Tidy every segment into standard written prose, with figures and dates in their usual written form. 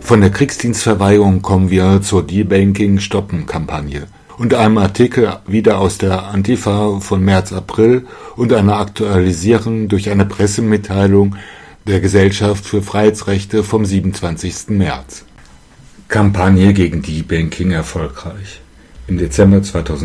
Von der Kriegsdienstverweigerung kommen wir zur Debanking-Stoppen-Kampagne und einem Artikel wieder aus der Antifa von März, April und einer Aktualisierung durch eine Pressemitteilung der Gesellschaft für Freiheitsrechte vom 27. März. Kampagne gegen Debanking erfolgreich. Im Dezember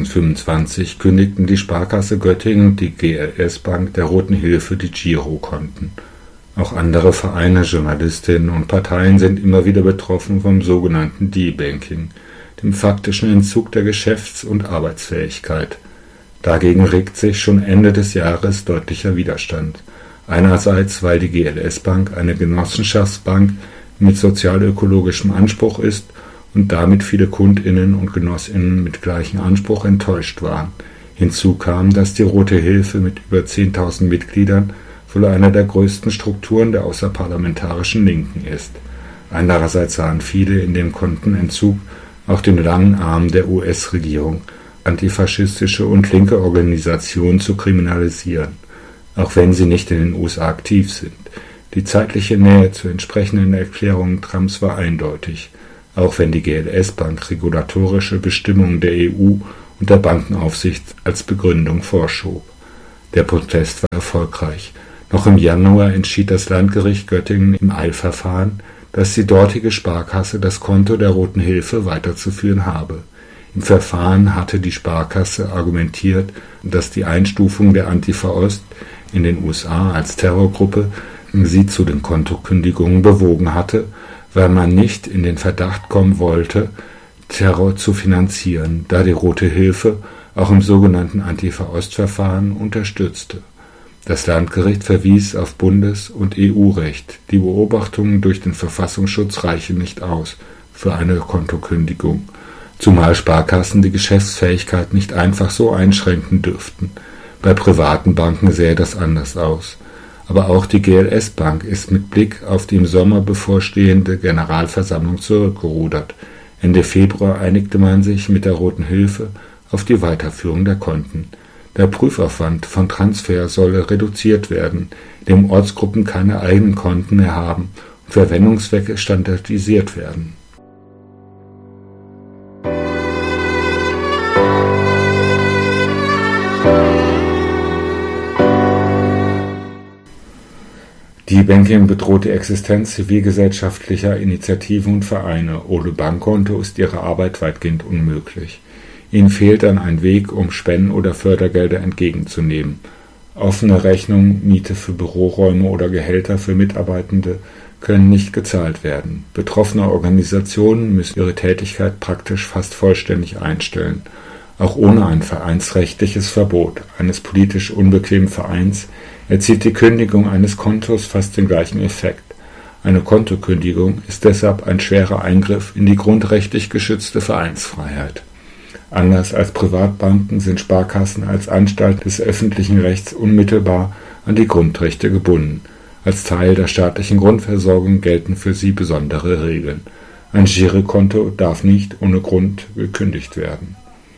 2025 kündigten die Sparkasse Göttingen und die GLS Bank der Roten Hilfe die Girokonten. Auch andere Vereine, Journalistinnen und Parteien sind immer wieder betroffen vom sogenannten Debanking, dem faktischen Entzug der Geschäfts- und Arbeitsfähigkeit. Dagegen regt sich schon Ende des Jahres deutlicher Widerstand. Einerseits, weil die GLS Bank eine Genossenschaftsbank mit sozialökologischem Anspruch ist und damit viele KundInnen und GenossInnen mit gleichem Anspruch enttäuscht waren. Hinzu kam, dass die Rote Hilfe mit über 10.000 Mitgliedern wohl eine der größten Strukturen der außerparlamentarischen Linken ist. Andererseits sahen viele in dem Kontenentzug auch den langen Arm der US-Regierung, antifaschistische und linke Organisationen zu kriminalisieren, auch wenn sie nicht in den USA aktiv sind. Die zeitliche Nähe zu entsprechenden Erklärungen Trumps war eindeutig, auch wenn die GLS Bank regulatorische Bestimmungen der EU und der Bankenaufsicht als Begründung vorschob. Der Protest war erfolgreich. Noch im Januar entschied das Landgericht Göttingen im Eilverfahren, dass die dortige Sparkasse das Konto der Roten Hilfe weiterzuführen habe. Im Verfahren hatte die Sparkasse argumentiert, dass die Einstufung der Antifa Ost in den USA als Terrorgruppe sie zu den Kontokündigungen bewogen hatte, weil man nicht in den Verdacht kommen wollte, Terror zu finanzieren, da die Rote Hilfe auch im sogenannten Antifa-Ost-Verfahren unterstützte. Das Landgericht verwies auf Bundes- und EU-Recht. Die Beobachtungen durch den Verfassungsschutz reichen nicht aus für eine Kontokündigung, zumal Sparkassen die Geschäftsfähigkeit nicht einfach so einschränken dürften. Bei privaten Banken sähe das anders aus. Aber auch die GLS Bank ist mit Blick auf die im Sommer bevorstehende Generalversammlung zurückgerudert. Ende Februar einigte man sich mit der Roten Hilfe auf die Weiterführung der Konten. Der Prüfaufwand von Transfer solle reduziert werden, indem Ortsgruppen keine eigenen Konten mehr haben und Verwendungszwecke standardisiert werden. Debanking bedroht die Existenz zivilgesellschaftlicher Initiativen und Vereine. Ohne Bankkonto ist ihre Arbeit weitgehend unmöglich. Ihnen fehlt dann ein Weg, um Spenden oder Fördergelder entgegenzunehmen. Offene Rechnungen, Miete für Büroräume oder Gehälter für Mitarbeitende können nicht gezahlt werden. Betroffene Organisationen müssen ihre Tätigkeit praktisch fast vollständig einstellen. Auch ohne ein vereinsrechtliches Verbot eines politisch unbequemen Vereins erzielt die Kündigung eines Kontos fast den gleichen Effekt. Eine Kontokündigung ist deshalb ein schwerer Eingriff in die grundrechtlich geschützte Vereinsfreiheit. Anders als Privatbanken sind Sparkassen als Anstalt des öffentlichen Rechts unmittelbar an die Grundrechte gebunden. Als Teil der staatlichen Grundversorgung gelten für sie besondere Regeln. Ein Girokonto darf nicht ohne Grund gekündigt werden.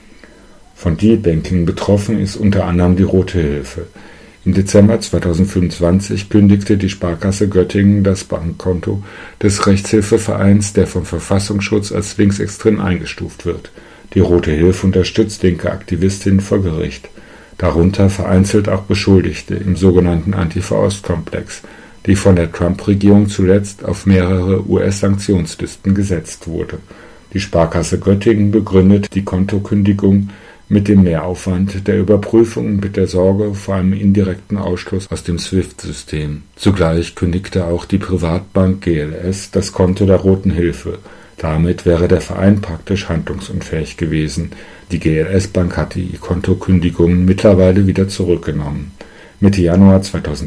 Von Debanking betroffen ist unter anderem die Rote Hilfe. Im Dezember 2025 kündigte die Sparkasse Göttingen das Bankkonto des Rechtshilfevereins, der vom Verfassungsschutz als linksextrem eingestuft wird. Die Rote Hilfe unterstützt linke Aktivistinnen vor Gericht, darunter vereinzelt auch Beschuldigte im sogenannten Antifa-Ost-Komplex, die von der Trump-Regierung zuletzt auf mehrere US-Sanktionslisten gesetzt wurde. Die Sparkasse Göttingen begründet die Kontokündigung mit dem Mehraufwand der Überprüfung und mit der Sorge vor einem indirekten Ausschluss aus dem SWIFT-System. Zugleich kündigte auch die Privatbank GLS das Konto der Roten Hilfe. Damit wäre der Verein praktisch handlungsunfähig gewesen. Die GLS Bank hat die Kontokündigungen mittlerweile wieder zurückgenommen. Mitte Januar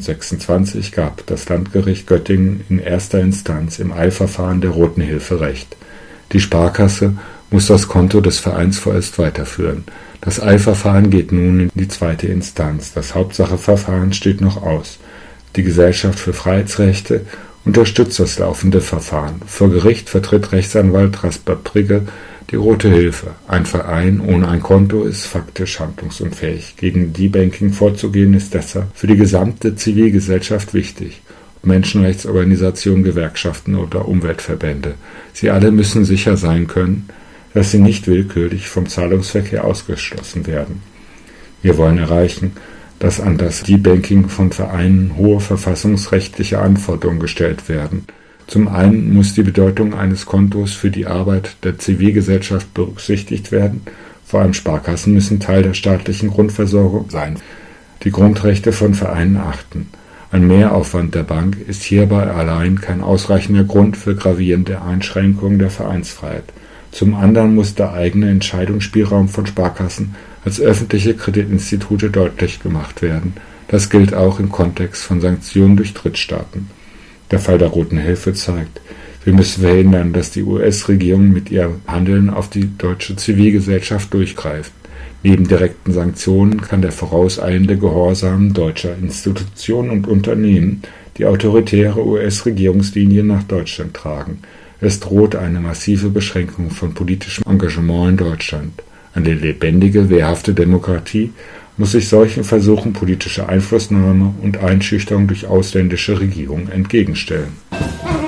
2026 gab das Landgericht Göttingen in erster Instanz im Eilverfahren der Roten Hilfe Recht. Die Sparkasse muss das Konto des Vereins vorerst weiterführen. Das Eilverfahren geht nun in die zweite Instanz. Das Hauptsacheverfahren steht noch aus. Die Gesellschaft für Freiheitsrechte unterstützt das laufende Verfahren. Vor Gericht vertritt Rechtsanwalt Rasper Prigge die Rote Hilfe. Ein Verein ohne ein Konto ist faktisch handlungsunfähig. Gegen Debanking vorzugehen ist deshalb für die gesamte Zivilgesellschaft wichtig. Menschenrechtsorganisationen, Gewerkschaften oder Umweltverbände. Sie alle müssen sicher sein können, dass sie nicht willkürlich vom Zahlungsverkehr ausgeschlossen werden. Wir wollen erreichen, dass an das Debanking von Vereinen hohe verfassungsrechtliche Anforderungen gestellt werden. Zum einen muss die Bedeutung eines Kontos für die Arbeit der Zivilgesellschaft berücksichtigt werden. Vor allem Sparkassen müssen Teil der staatlichen Grundversorgung sein, die Grundrechte von Vereinen achten. Ein Mehraufwand der Bank ist hierbei allein kein ausreichender Grund für gravierende Einschränkungen der Vereinsfreiheit. Zum anderen muss der eigene Entscheidungsspielraum von Sparkassen als öffentliche Kreditinstitute deutlich gemacht werden. Das gilt auch im Kontext von Sanktionen durch Drittstaaten. Der Fall der Roten Hilfe zeigt, wir müssen verhindern, dass die US-Regierung mit ihrem Handeln auf die deutsche Zivilgesellschaft durchgreift. Neben direkten Sanktionen kann der vorauseilende Gehorsam deutscher Institutionen und Unternehmen die autoritäre US-Regierungslinie nach Deutschland tragen. Es droht eine massive Beschränkung von politischem Engagement in Deutschland. Eine lebendige, wehrhafte Demokratie muss sich solchen Versuchen politischer Einflussnahme und Einschüchterung durch ausländische Regierungen entgegenstellen.